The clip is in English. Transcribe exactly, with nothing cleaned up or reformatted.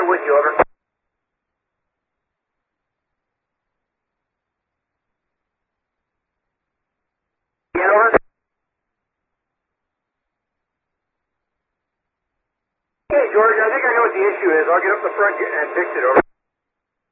right with you, over. Again, over. Hey, George, I think I know what the issue is. I'll get up the front and fix it, over.